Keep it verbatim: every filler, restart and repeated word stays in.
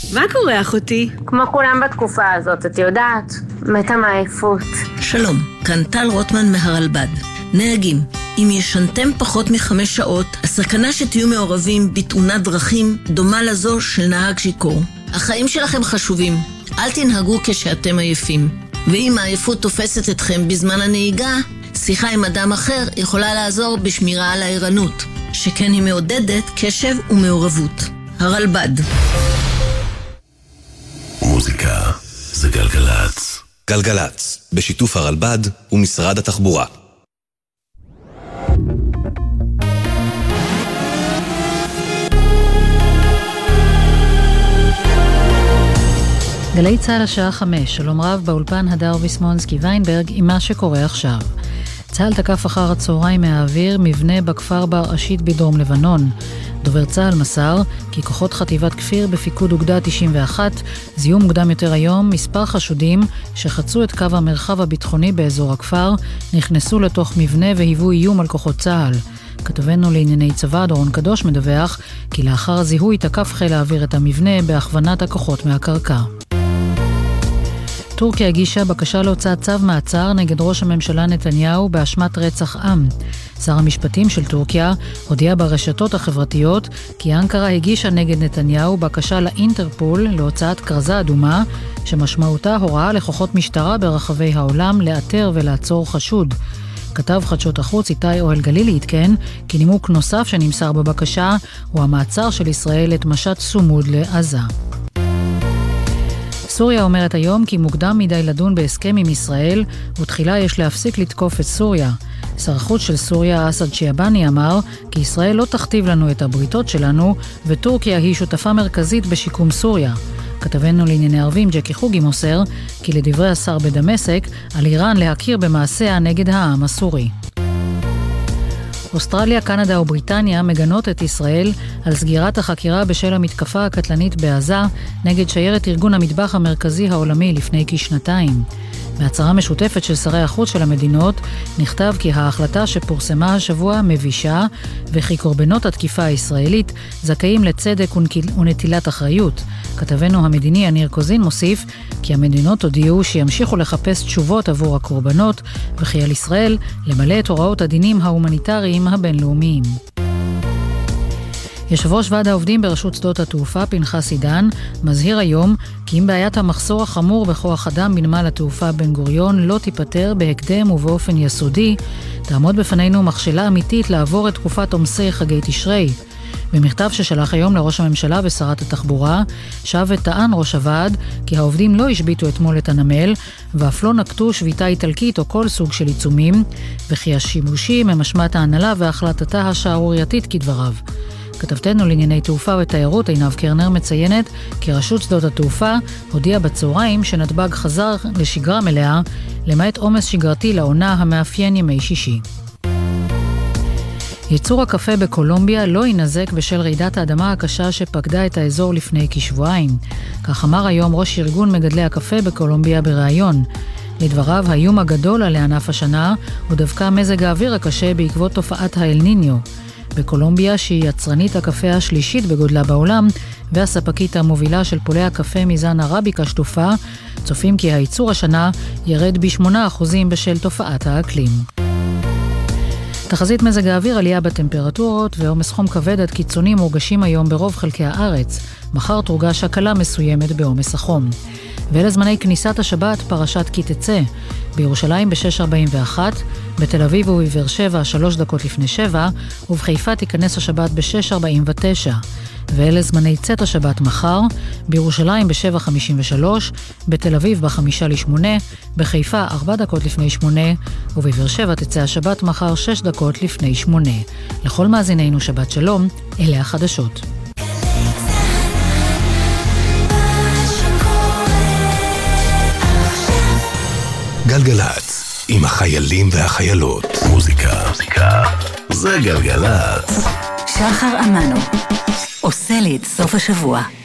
מה קורה אחותי? כמו כולם בתקופה הזאת, את יודעת, מתה מעייפות. שלום, כאן טל רוטמן מהרלב"ד. נהגים, אם ישנתם פחות מחמש שעות, הסכנה שתהיו מעורבים בתאונת דרכים דומה לזו של נהג שיכור. החיים שלכם חשובים, אל תנהגו כשאתם עייפים. ואם העייפות תופסת אתכם בזמן הנהיגה, שיחה עם אדם אחר יכולה לעזור בשמירה על הערנות, שכן היא מעודדת קשב ומעורבות. הרלב"ד. מוזיקה זה גלגלץ. גלגלץ, בשיתוף הרלב"ד ומשרד התחבורה. גלי צהל השעה חמש, שלום רב באולפן הדר ויסמונסקי ויינברג עם מה שקורה עכשיו. צהל תקף אחר הצהריים מהאוויר מבנה בכפר בר אשית בדרום לבנון. דובר צהל מסר כי כוחות חטיבת כפיר בפיקוד אוגדה תשעים ואחת זיהו מוקדם יותר היום מספר חשודים שחצו את קו המרחב הביטחוני באזור הכפר, נכנסו לתוך מבנה והיוו איום על כוחות צהל. כתבנו לענייני צבא דורון קדוש מדווח כי לאחר הזיהוי תקף חיל האוויר את המבנה בהכוונת הכוחות מהקרקע. טורקיה הגישה בקשה להוצאת צו מעצר נגד ראש הממשלה נתניהו באשמת רצח עם. שר המשפטים של טורקיה הודיע ברשתות החברתיות כי אנקרה הגישה נגד נתניהו בקשה לאינטרפול להוצאת כרזה אדומה שמשמעותה הוראה לכוחות משטרה ברחבי העולם לאתר ולעצור חשוד. כתב חדשות החוץ איתי אוהל גלילי התקן כי נימוק נוסף שנמסר בבקשה הוא המעצר של ישראל את משט סומוד לעזה. סוריה אומרת היום כי מוקדם מדי לדון בהסכם עם ישראל, ותחילה יש להפסיק לתקוף את סוריה. שר החוץ של סוריה, אסד שיאבני, אמר כי ישראל לא תכתיב לנו את הבריתות שלנו, וטורקיה היא שותפה מרכזית בשיקום סוריה. כתבנו לענייני ערבים ג'קי חוגי מוסר כי לדברי השר בדמשק, על איראן להכיר במעשיה נגד העם הסורי. אוסטרליה, קנדה ובריטניה מגנות את ישראל על סגירת החקירה בשל המתקפה הקטלנית בעזה נגד שיירת ארגון המטבח המרכזי העולמי לפני כשנתיים. בהצהרה משותפת של שרי החוץ של המדינות נכתב כי ההחלטה שפורסמה השבוע מבישה וכי קורבנות התקיפה הישראלית זכאים לצדק ונטילת אחריות. כתבנו המדיני יניר קוזין מוסיף כי המדינות הודיעו שימשיכו לחפש תשובות עבור הקורבנות וכי על ישראל למלא את הוראות הדינים ההומניטריים הבינלאומיים. יושב ראש ועד העובדים ברשות שדות התעופה פנחס עידן מזהיר היום כי אם בעיית המחסור החמור בכוח אדם בנמל התעופה בן גוריון לא תיפטר בהקדם ובאופן יסודי, תעמוד בפנינו מכשלה אמיתית לעבור את תקופת עומסי חגי תשרי. במכתב ששלח היום לראש הממשלה ושרת התחבורה, שב וטען ראש הוועד כי העובדים לא השביתו אתמול את הנמל, ואף לא נקטו שביתה איטלקית או כל סוג של עיצומים, וכי השימושים הם אשמת ההנהלה והחלטתה השערורייתית כדבריו. כתבתנו לענייני תעופה ותיירות עינב קרנר מציינת כי רשות שדות התעופה הודיעה בצהריים שנתב"ג חזר לשגרה מלאה, למעט עומס שגרתי לעונה המאפיין ימי שישי. ייצור הקפה בקולומביה לא ינזק בשל רעידת האדמה הקשה שפקדה את האזור לפני כשבועיים. כך אמר היום ראש ארגון מגדלי הקפה בקולומביה בראיון. לדבריו, האיום הגדול על ענף השנה הוא דווקא מזג האוויר הקשה בעקבות תופעת האל ניניו. בקולומביה, שהיא יצרנית הקפה השלישית בגודלה בעולם, והספקית המובילה של פולי הקפה מזן ערביקה שטופה, צופים כי הייצור השנה ירד ב-שמונה אחוז בשל תופעת האקלים. תחזית מזג האוויר עלייה בטמפרטורות ועומס חום כבד עד קיצוני מורגשים היום ברוב חלקי הארץ. מחר תורגש הקלה מסוימת בעומס החום. ואלה זמני כניסת השבת פרשת כי תצא. בירושלים ב-שש ארבעים ואחת, בתל אביב ובבאר שבע שלוש דקות לפני שבע, ובחיפה תיכנס השבת ב-שש ארבעים ותשע. ואלה זמני צאת השבת מחר, בירושלים ב-שבע חמישים ושלוש, בתל אביב ב-חמישה לשמונה, בחיפה ארבע דקות לפני שמונה, ובבאר שבע תצא השבת מחר שש דקות לפני שמונה. לכל מאזינינו שבת שלום, אלה החדשות. גלגלץ, עם החיילים והחיילות. מוזיקה, מוזיקה, זה גלגלץ. שחר אמנו, עושה לי את סוף השבוע.